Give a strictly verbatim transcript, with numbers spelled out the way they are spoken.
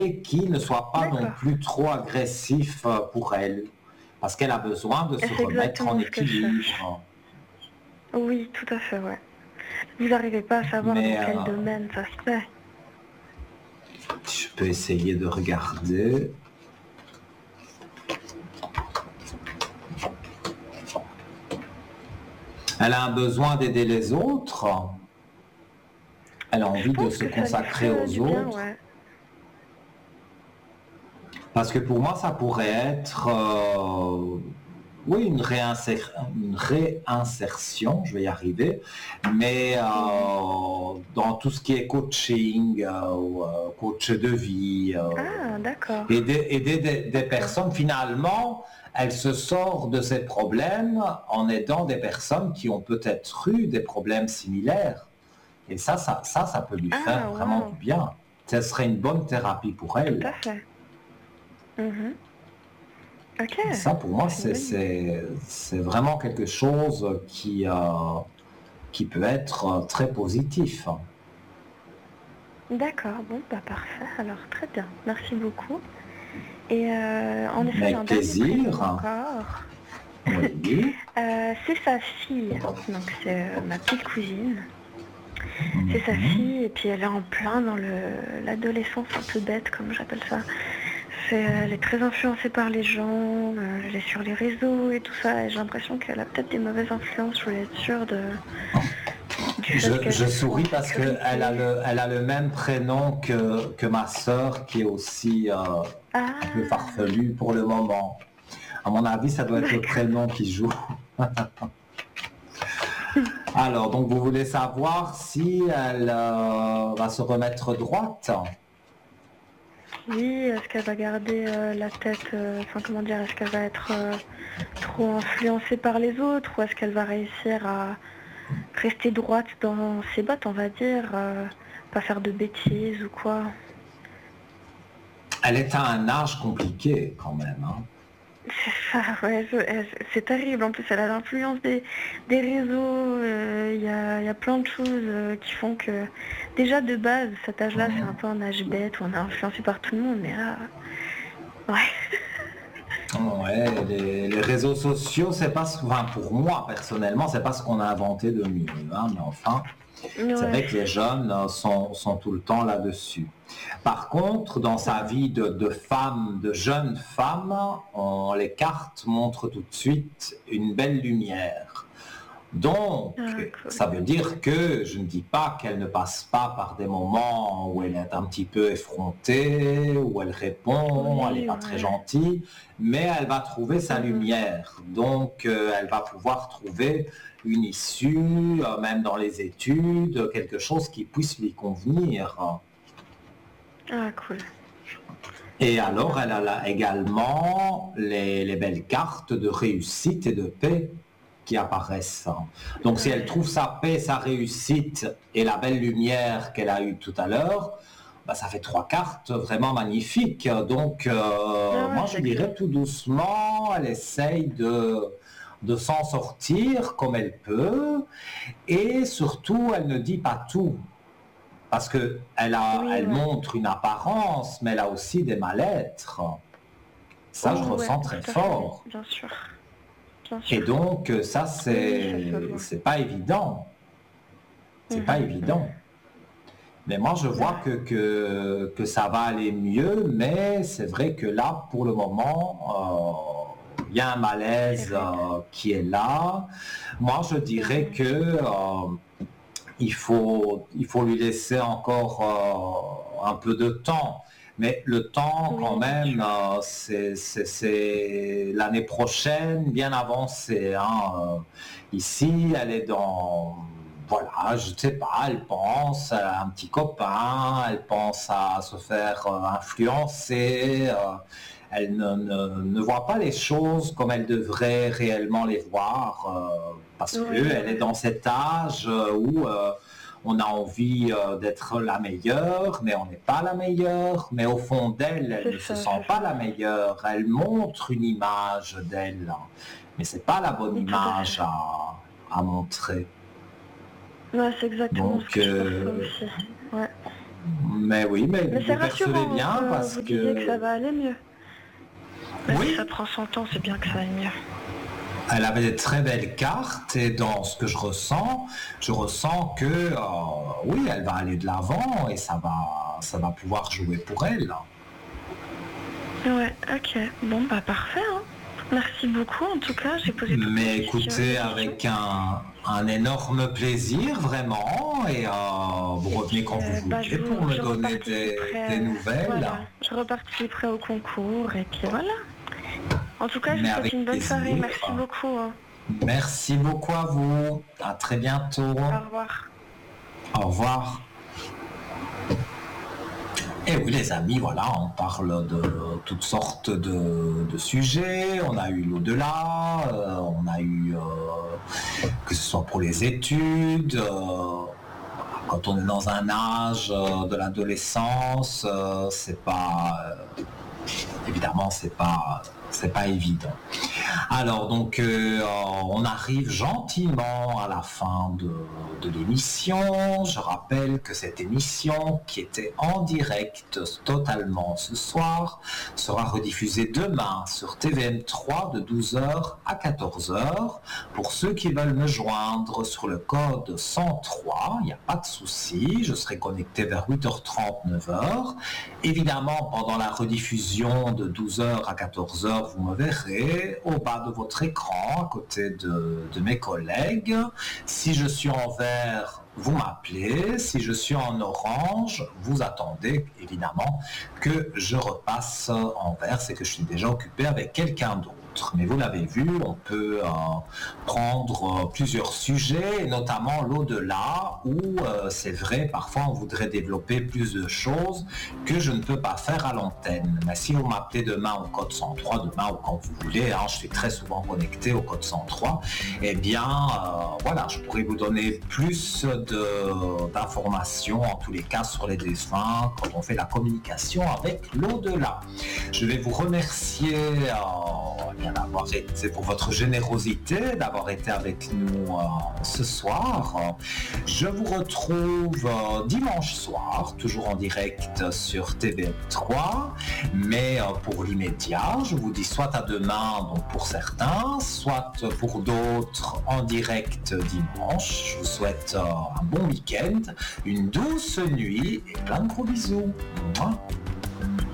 qui ne soit pas non D'accord. plus trop agressif euh, pour elle, parce qu'elle a besoin de Et se c'est remettre en exactement ce qu'elle cherche. équilibre. Oui, tout à fait, ouais. Vous n'arrivez pas à savoir dans Mais quel euh, domaine ça se fait. je peux essayer de regarder. Elle a un besoin d'aider les autres. Elle a Je envie de pense se que ça lui consacrer ferait aux du bien, autres. ouais. Parce que pour moi, ça pourrait être, euh, oui, une, réinsér- une réinsertion, je vais y arriver, mais euh, Mhm. dans tout ce qui est coaching, euh, ou, euh, coach de vie, euh, Ah, d'accord. aider, aider des, des D'accord. personnes, finalement, elle se sort de ses problèmes en aidant des personnes qui ont peut-être eu des problèmes similaires. Et ça, ça, ça, ça peut lui Ah, faire vraiment du waouh. bien. Ce serait une bonne thérapie pour Tout elle. à fait. Mhm. Ok, Ça, pour moi, c'est une c'est, bonne idée. c'est, c'est vraiment quelque chose qui, euh, qui peut être euh, très positif. D'accord, bon, bah parfait. Alors, très bien. Merci beaucoup. Et euh, en effet, Mais j'ai un avec dernier prénom plaisir. encore. Oui. Euh, c'est sa fille. Donc, c'est euh, ma petite cousine. C'est sa Mhm. fille, et puis elle est en plein dans le l'adolescence un peu bête, comme j'appelle ça. C'est, euh, elle est très influencée par les gens, euh, elle est sur les réseaux et tout ça, et j'ai l'impression qu'elle a peut-être des mauvaises influences, je voulais être sûre de, du Je, fait qu'elle je soit en souris parce qu'elle a sécurité. le, elle a le même prénom que, que ma sœur, qui est aussi euh, un peu Ah, farfelue pour le moment. À mon avis, ça doit être le d'accord. prénom qui joue. Alors, donc vous voulez savoir si elle euh, va se remettre droite? Oui, est-ce qu'elle va garder euh, la tête, euh, enfin comment dire, est-ce qu'elle va être euh, trop influencée par les autres, ou est-ce qu'elle va réussir à rester droite dans ses bottes, on va dire, euh, pas faire de bêtises ou quoi. Elle est à un âge compliqué quand même, hein. C'est ça, ouais, je- elle- c'est terrible. En plus, elle a l'influence des, des réseaux. euh, Il y a, il y a plein de choses euh, qui font que, déjà de base, cet âge-là, c'est un peu un âge bête où on est influencé par tout le monde. Mais là, ouais, Ouais, les, les réseaux sociaux, c'est pas ce, enfin, pour moi personnellement, c'est pas ce qu'on a inventé de mieux, hein, mais enfin, c'est ouais, vrai que les jeunes euh, sont, sont tout le temps là-dessus. Par contre, dans sa ça. vie de, de femme, de jeune femme, on- les cartes montrent tout de suite une belle lumière. Ah, Donc, cool. ça veut dire que je ne dis pas qu'elle ne passe pas par des moments où elle est un petit peu effrontée, où elle répond, elle n'est Oui, pas très ouais. gentille, mais elle va trouver sa Mhm. lumière. Donc, euh, elle va pouvoir trouver une issue, euh, même dans les études, quelque chose qui puisse lui convenir. Ah, cool. Et C'est alors, bien. elle a là également les, les belles cartes de réussite et de paix qui apparaissent. Donc, si elle Ouais. trouve sa paix, sa réussite et la belle lumière qu'elle a eue tout à l'heure, bah, ça fait trois cartes vraiment magnifiques. Donc, Ah euh, ouais, moi, je c'est dirais clair. tout doucement, elle essaye de, de s'en sortir comme elle peut. Et surtout, elle ne dit pas tout. Parce qu'elle Oui, elle ouais. montre une apparence, mais elle a aussi des mal-être. Ça, je Oui, ouais, ressens très tout à fait, fort. bien sûr. Bien Et sûr. donc, ça, Oui, oui, ça se c'est, voit. c'est pas évident. C'est pas Mhm, mhm. évident. Mais moi, je C'est vois vrai. que, que, que ça va aller mieux, mais c'est vrai que là, pour le moment, euh, il y a un C'est malaise rude. euh, qui est là. Moi, je dirais Mhm. que euh, il faut, il faut lui laisser encore euh, un peu de temps. Mais le temps, quand Oui, bien même, sûr. euh, c'est, c'est- c'est l'année prochaine, bien avancé, hein. Euh, Ici, elle est dans, voilà, je ne sais pas, elle pense à un petit copain, elle pense à se faire euh, influencer, euh, elle ne, ne- ne voit pas les choses comme elle devrait réellement les voir, euh, parce Oui, qu'elle est ouais. dans cet âge euh, où euh, on a envie euh, d'être la meilleure, mais on n'est pas la meilleure, mais au fond d'elle, elle C'est ne se ça, sent c'est pas ça. la meilleure, elle montre une image d'elle, mais c'est pas la bonne Tout à image fait. à, à montrer. Ouais, c'est exactement ce Donc, que je perçois euh, aussi. Ouais. Mais oui, mais, Mais vous c'est percevez rassurant bien que parce vous disiez que ça que... va aller mieux. Même Oui, si ça prend son temps, c'est bien que ça aille mieux. elle avait des très belles cartes et dans ce que je ressens, je ressens que euh, oui, elle va aller de l'avant et ça va, ça va pouvoir jouer pour elle. Ouais, ok. Bon, bah parfait. Hein. Merci beaucoup, en tout cas. J'ai posé toutes Mais les questions. écoutez, avec un, un énorme plaisir, vraiment, et euh, vous Et revenez puis, quand vous euh, bah, voulez je, pour vous- me je donner des, reparticiperai. des euh, nouvelles. voilà, je reparticiperai au concours et puis voilà. En tout cas, je Mais vous souhaite avec une bonne soirée. plaisir. Merci beaucoup. Hein. Merci beaucoup à vous. À très bientôt. Au revoir. Au revoir. Et oui, les amis, voilà, on parle de toutes sortes de, de sujets. On a eu l'au-delà, euh, on a eu, euh, que ce soit pour les études, euh, quand on est dans un âge euh, de l'adolescence, euh, c'est pas, euh, évidemment, c'est pas, c'est pas évident. Alors donc euh, on arrive gentiment à la fin de, de l'émission. Je rappelle que cette émission qui était en direct totalement ce soir sera rediffusée demain sur T V M trois de douze heures à quatorze heures. Pour ceux qui veulent me joindre sur le code cent trois, il n'y a pas de souci, je serai connecté vers huit heures trente, neuf heures. Évidemment, pendant la rediffusion de douze heures à quatorze heures, vous me verrez au bas de votre écran, à côté de, de mes collègues. Si je suis en vert, vous m'appelez. Si je suis en orange, vous attendez évidemment que je repasse en vert. C'est que je suis déjà occupé avec quelqu'un d'autre. Mais vous l'avez vu, on peut euh, prendre euh, plusieurs sujets, notamment l'au-delà, où euh, c'est vrai, parfois on voudrait développer plus de choses que je ne peux pas faire à l'antenne. Mais si vous m'appelez demain au code cent trois, demain ou quand vous voulez, hein, je suis très souvent connecté au code cent trois, eh bien euh, voilà, je pourrais vous donner plus de, d'informations en tous les cas sur les défunts quand on fait la communication avec l'au-delà. Je vais vous remercier euh, bien d'avoir été, pour votre générosité, d'avoir été avec nous euh, ce soir. Je vous retrouve euh, dimanche soir, toujours en direct sur T V M trois, mais euh, pour l'immédiat, je vous dis soit à demain, donc pour certains, soit pour d'autres en direct dimanche. Je vous souhaite euh, un bon week-end, une douce nuit et plein de gros bisous. Mouah.